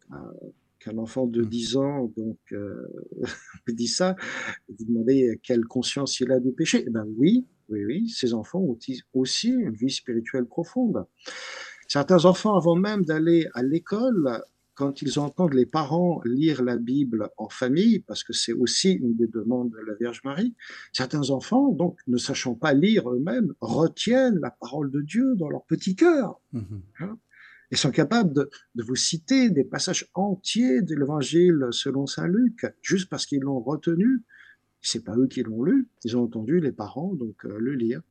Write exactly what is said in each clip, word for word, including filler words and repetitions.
Qu'un enfant de Mhm. dix ans donc euh, dit ça, vous demandez quelle conscience il a du péché. Eh ben oui, oui, oui, ces enfants ont aussi une vie spirituelle profonde. Certains enfants, avant même d'aller à l'école, quand ils entendent les parents lire la Bible en famille, parce que c'est aussi une des demandes de la Vierge Marie, certains enfants, donc ne sachant pas lire eux-mêmes, retiennent la parole de Dieu dans leur petit cœur. Mhm. Hein, et sont capables de, de, vous citer des passages entiers de l'Évangile selon saint Luc, juste parce qu'ils l'ont retenu. C'est pas eux qui l'ont lu, ils ont entendu les parents donc euh, le lire.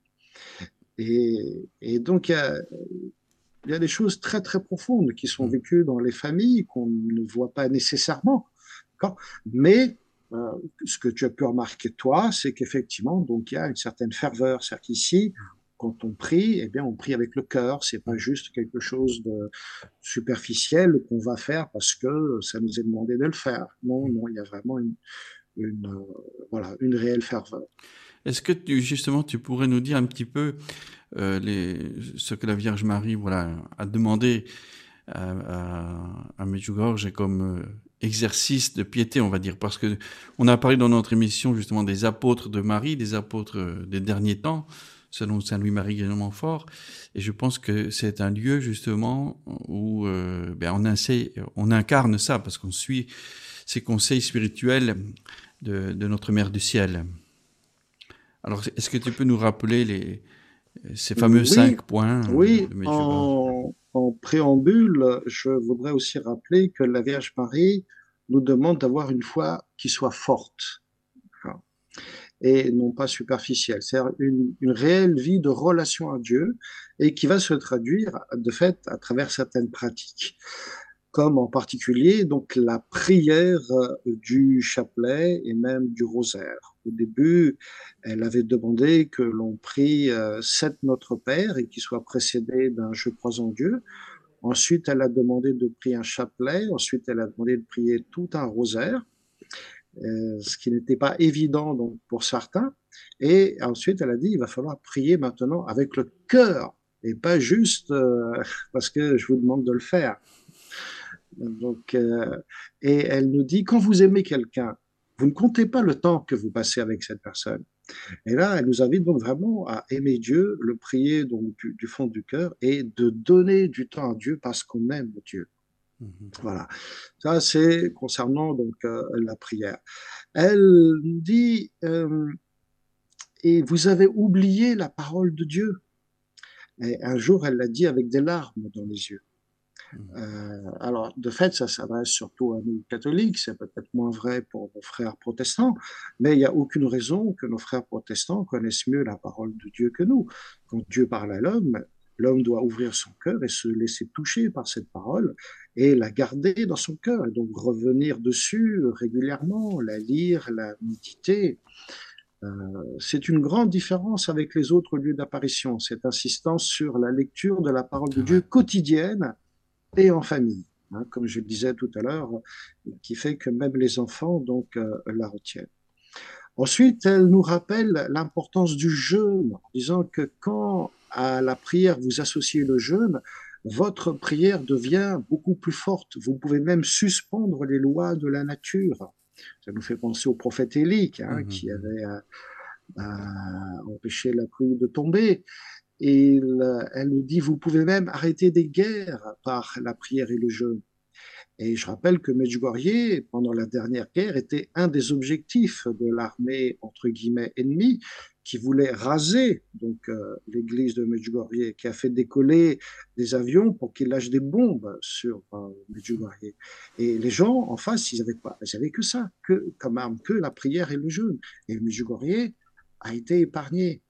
Et, et donc il y a, il y a des choses très très profondes qui sont Mhm. vécues dans les familles qu'on ne voit pas nécessairement. Mais euh, ce que tu as pu remarquer toi, c'est qu'effectivement, donc il y a une certaine ferveur. C'est-à-dire qu'ici, quand on prie, eh bien, on prie avec le cœur. C'est pas juste quelque chose de superficiel qu'on va faire parce que ça nous est demandé de le faire. Non, non, il y a vraiment une, une euh, voilà, une réelle ferveur. Est-ce que tu, justement tu pourrais nous dire un petit peu euh, les, ce que la Vierge Marie voilà, a demandé à, à, à Medjugorje comme euh, exercice de piété, on va dire, parce que on a parlé dans notre émission justement des apôtres de Marie, des apôtres euh, des derniers temps, selon Saint Louis-Marie Guénon-Montfort, et je pense que c'est un lieu justement où euh, ben, on, essaie, on incarne ça, parce qu'on suit ces conseils spirituels de, de notre Mère du Ciel. Alors, est-ce que tu peux nous rappeler les, ces fameux Oui, cinq points oui, de Medjugorje? en, en préambule, je voudrais aussi rappeler que la Vierge Marie nous demande d'avoir une foi qui soit forte, hein, et non pas superficielle. C'est-à-dire une, une réelle vie de relation à Dieu et qui va se traduire de fait à travers certaines pratiques, comme en particulier donc la prière du chapelet et même du rosaire. Au début, elle avait demandé que l'on prie euh, sept Notre Père et qui soit précédé d'un Je crois en Dieu. Ensuite, elle a demandé de prier un chapelet. Ensuite, elle a demandé de prier tout un rosaire, euh, ce qui n'était pas évident donc pour certains. Et ensuite, elle a dit, il va falloir prier maintenant avec le cœur et pas juste euh, parce que je vous demande de le faire. Donc, euh, et elle nous dit, quand vous aimez quelqu'un, vous ne comptez pas le temps que vous passez avec cette personne. Et là, elle nous invite donc vraiment à aimer Dieu, le prier donc du, du fond du cœur et de donner du temps à Dieu parce qu'on aime Dieu. Mhm. Voilà. Ça, c'est concernant donc euh, la prière. Elle nous dit, euh, et vous avez oublié la parole de Dieu. Et un jour, elle l'a dit avec des larmes dans les yeux. Mhm. Euh, alors, de fait, ça s'adresse surtout à nous catholiques, c'est peut-être moins vrai pour nos frères protestants, mais il n'y a aucune raison que nos frères protestants connaissent mieux la parole de Dieu que nous. Quand Dieu parle à l'homme, l'homme doit ouvrir son cœur et se laisser toucher par cette parole et la garder dans son cœur, et donc revenir dessus régulièrement, la lire, la méditer. Euh, c'est une grande différence avec les autres lieux d'apparition, cette insistance sur la lecture de la parole C'est de vrai. Dieu quotidienne et en famille, hein, comme je le disais tout à l'heure, qui fait que même les enfants donc euh, la retiennent. Ensuite, elle nous rappelle l'importance du jeûne, en disant que quand à la prière vous associez le jeûne, votre prière devient beaucoup plus forte. Vous pouvez même suspendre les lois de la nature. Ça nous fait penser au prophète Élie, hein, qui Mhm. avait euh, euh, empêché la pluie de tomber. Et il- elle nous dit, vous pouvez même arrêter des guerres par la prière et le jeûne. Et je rappelle que Medjugorje, pendant la dernière guerre, était un des objectifs de l'armée, entre guillemets, ennemie, qui voulait raser donc euh, l'église de Medjugorje, qui a fait décoller des avions pour qu'ils lâchent des bombes sur euh, Medjugorje. Et les gens en face, ils avaient quoi? Ils avaient que ça, que comme arme, que la prière et le jeûne. Et Medjugorje a été épargné.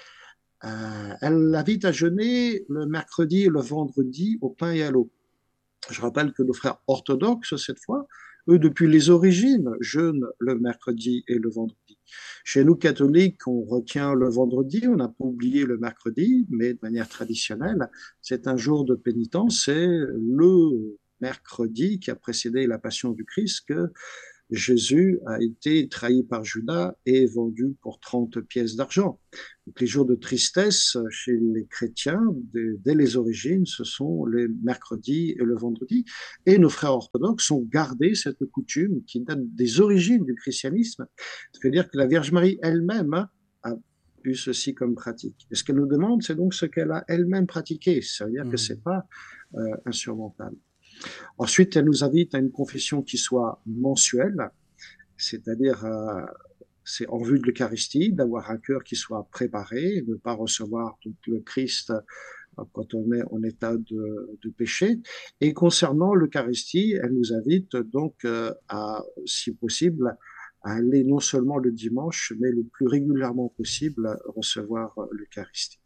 Euh, elle l'invite à jeûner le mercredi et le vendredi au pain et à l'eau. Je rappelle que nos frères orthodoxes, cette fois, eux, depuis les origines, jeûnent le mercredi et le vendredi. Chez nous, catholiques, on retient le vendredi, on n'a pas oublié le mercredi, mais de manière traditionnelle, c'est un jour de pénitence, c'est le mercredi qui a précédé la passion du Christ que Jésus a été trahi par Judas et vendu pour trente pièces d'argent. Donc, les jours de tristesse chez les chrétiens, dès, dès les origines, ce sont les mercredis et le vendredi. Et nos frères orthodoxes ont gardé cette coutume qui date des origines du christianisme. C'est-à-dire que la Vierge Marie elle-même hein, a eu ceci comme pratique. Et ce qu'elle nous demande, c'est donc ce qu'elle a elle-même pratiqué. Ça veut dire que c'est Mhm. pas euh, insurmontable. Ensuite, elle nous invite à une confession qui soit mensuelle, c'est-à-dire euh, c'est en vue de l'Eucharistie, d'avoir un cœur qui soit préparé, de ne pas recevoir donc, le Christ euh, quand on est en état de, de péché. Et concernant l'Eucharistie, elle nous invite donc euh, à, si possible, à aller non seulement le dimanche, mais le plus régulièrement possible recevoir euh, l'Eucharistie.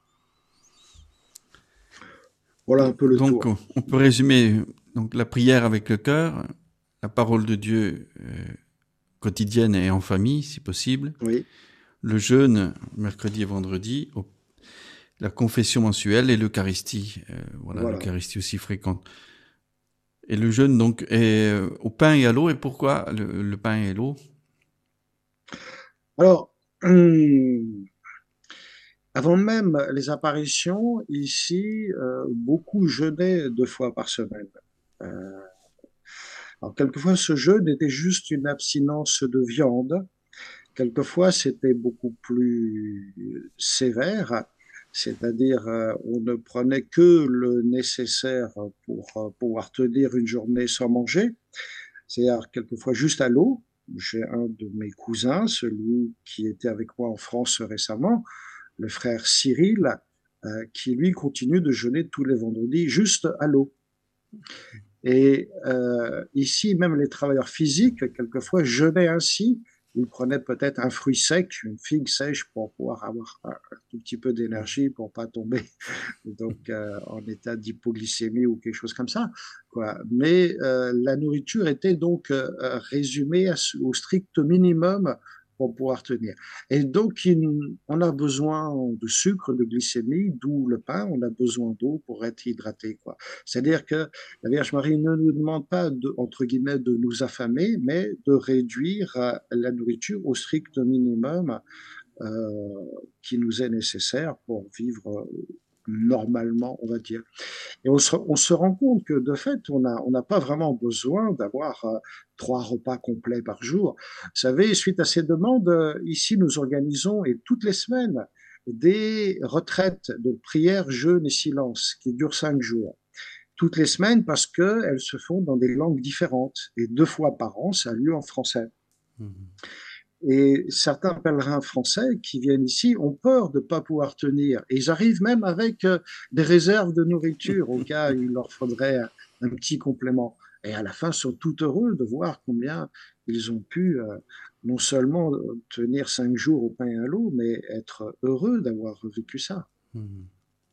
Voilà un peu le Donc, tour. on on peut résumer donc la prière avec le cœur, la parole de Dieu euh, quotidienne et en famille, si possible, Oui, le jeûne mercredi et vendredi, au- la confession mensuelle et l'Eucharistie. Euh, voilà, voilà. l'Eucharistie aussi fréquente. Et le jeûne donc est euh, au pain et à l'eau. Et pourquoi le, le pain et l'eau? Alors, hum, avant même les apparitions, ici, euh, beaucoup jeûnaient deux fois par semaine. Euh, alors, quelquefois, ce jeûne était juste une abstinence de viande. Quelquefois, c'était beaucoup plus sévère, c'est-à-dire euh, on ne prenait que le nécessaire pour euh, pouvoir tenir une journée sans manger, c'est-à-dire quelquefois juste à l'eau. J'ai un de mes cousins, celui qui était avec moi en France récemment, le frère Cyril, euh, qui lui continue de jeûner tous les vendredis juste à l'eau. Et euh, ici, même les travailleurs physiques, quelquefois, jeûnaient ainsi. Ils prenaient peut-être un fruit sec, une figue sèche pour pouvoir avoir un, un tout petit peu d'énergie pour pas tomber donc euh, en état d'hypoglycémie ou quelque chose comme ça. Quoi. Mais euh, la nourriture était donc euh, résumée à, au strict minimum pour pouvoir tenir. Et donc, il, on a besoin de sucre, de glycémie, d'où le pain, on a besoin d'eau pour être hydraté. Quoi. C'est-à-dire que la Vierge Marie ne nous demande pas, de, entre guillemets, de nous affamer, mais de réduire euh, la nourriture au strict minimum euh, qui nous est nécessaire pour vivre normalement, on va dire. Et on se, on se rend compte que de fait, on n'a on n'a pas vraiment besoin d'avoir euh, trois repas complets par jour. Vous savez, suite à ces demandes, euh, ici, nous organisons, et toutes les semaines, des retraites de prière, jeûne et silence qui durent cinq jours. Toutes les semaines parce qu'elles se font dans des langues différentes. Et deux fois par an, ça a lieu en français. Mhm. Et certains pèlerins français qui viennent ici ont peur de ne pas pouvoir tenir. Et ils arrivent même avec euh, des réserves de nourriture au cas où il leur faudrait un, un petit complément. Et à la fin, ils sont tout heureux de voir combien ils ont pu euh, non seulement tenir cinq jours au pain et à l'eau, mais être heureux d'avoir vécu ça. Mhm.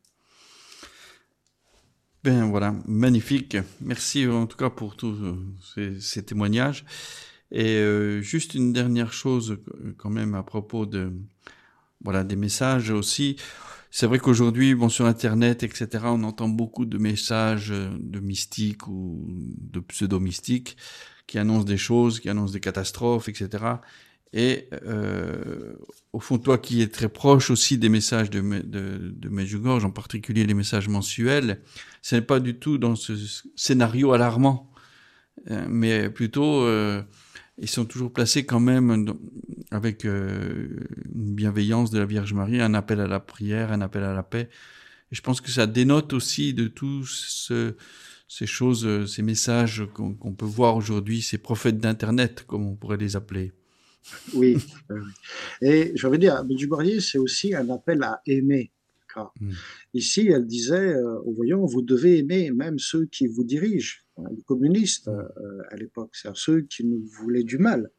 Ben voilà, magnifique. Merci en tout cas pour tous euh, ces, ces témoignages. Et euh, juste une dernière chose euh, quand même à propos de voilà des messages aussi. C'est vrai qu'aujourd'hui, bon sur Internet, et cetera, on entend beaucoup de messages euh, de mystiques ou de pseudo-mystiques qui annoncent des choses, qui annoncent des catastrophes, et cetera. Et euh, au fond, toi qui es très proche aussi des messages de, de, de Medjugorje, en particulier les messages mensuels, ce n'est pas du tout dans ce scénario alarmant, euh, mais plutôt euh, ils sont toujours placés quand même dans, avec euh, une bienveillance de la Vierge Marie, un appel à la prière, un appel à la paix. Et je pense que ça dénote aussi de tous ce, ces choses, ces messages qu'on qu'on peut voir aujourd'hui, ces prophètes d'Internet, comme on pourrait les appeler. Oui, oui, oui. Et je veux dire, Medjugorje, c'est aussi un appel à aimer. Mm. Ici, elle disait euh, aux voyants, vous devez aimer même ceux qui vous dirigent, hein, les communistes Mm. euh, à l'époque, c'est-à-dire ceux qui nous voulaient du mal.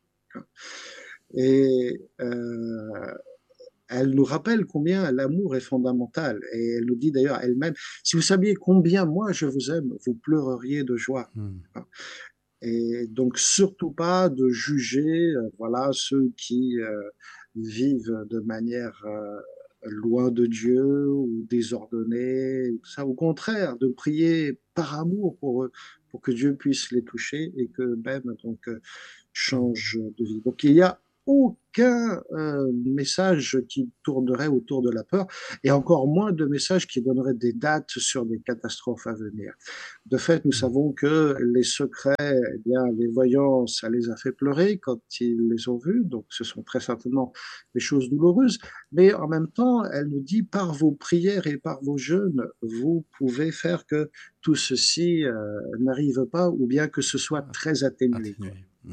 Et euh, elle nous rappelle combien l'amour est fondamental. Et elle nous dit d'ailleurs elle-même, si vous saviez combien moi je vous aime, vous pleureriez de joie. Mm. Et donc surtout pas de juger, euh, voilà, ceux qui euh, vivent de manière euh, loin de Dieu ou désordonnée, ou ça. Au contraire, de prier par amour pour eux, pour que Dieu puisse les toucher et que même donc euh, change de vie. Donc il y a aucun euh, message qui tournerait autour de la peur et encore moins de messages qui donneraient des dates sur des catastrophes à venir. De fait, nous savons que les secrets, eh bien, les voyants, ça les a fait pleurer quand ils les ont vus, donc ce sont très certainement des choses douloureuses, mais en même temps, elle nous dit, par vos prières et par vos jeûnes, vous pouvez faire que tout ceci euh, n'arrive pas ou bien que ce soit très atténué. Atténué. Mmh.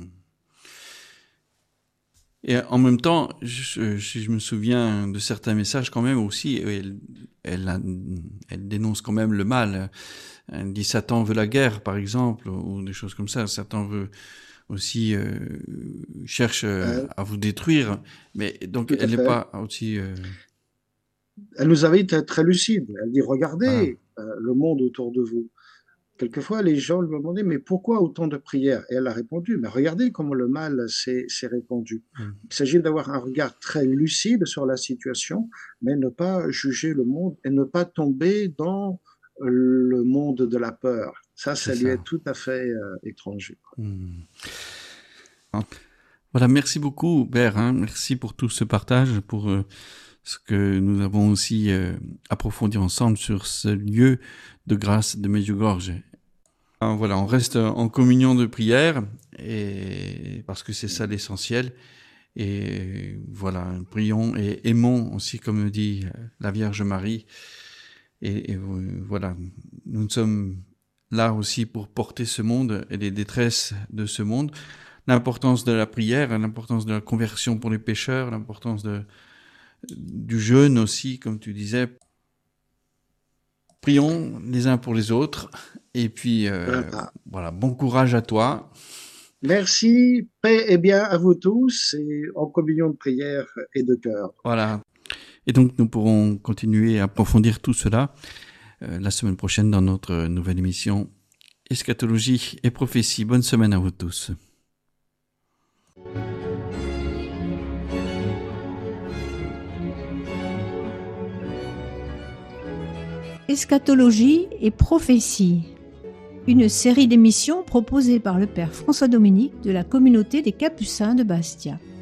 Et en même temps, je, je, je me souviens de certains messages quand même aussi, elle, elle, elle dénonce quand même le mal. Elle dit Satan veut la guerre, par exemple, ou des choses comme ça. Satan veut aussi euh, cherche euh, à vous détruire, mais donc elle n'est pas aussi. Euh... Elle nous invite à être très lucide. Elle dit regardez voilà. euh, le monde autour de vous. Quelquefois, les gens lui ont demandé, mais pourquoi autant de prières? Et elle a répondu, mais regardez comment le mal s'est répandu. Mm. Il s'agit d'avoir un regard très lucide sur la situation, mais ne pas juger le monde et ne pas tomber dans le monde de la peur. Ça, ça lui ça. est tout à fait euh, étranger. Mm. Voilà, merci beaucoup, Bert. Hein. Merci pour tout ce partage, pour euh, ce que nous avons aussi euh, approfondi ensemble sur ce lieu de grâce de Medjugorje. Voilà, on reste en communion de prière, et parce que c'est ça l'essentiel. Et voilà, prions et aimons aussi, comme dit la Vierge Marie. Et, et voilà, nous sommes là aussi pour porter ce monde et les détresses de ce monde. L'importance de la prière, l'importance de la conversion pour les pécheurs, l'importance de, du jeûne aussi, comme tu disais. Prions les uns pour les autres. Et puis, euh, voilà. voilà, bon courage à toi. Merci, paix et bien à vous tous, et en communion de prière et de cœur. Voilà. Et donc, nous pourrons continuer à approfondir tout cela euh, la semaine prochaine dans notre nouvelle émission Eschatologie et prophétie. Bonne semaine à vous tous. Eschatologie et prophétie, une série d'émissions proposée par le Père François Dominique de la communauté des Capucins de Bastia.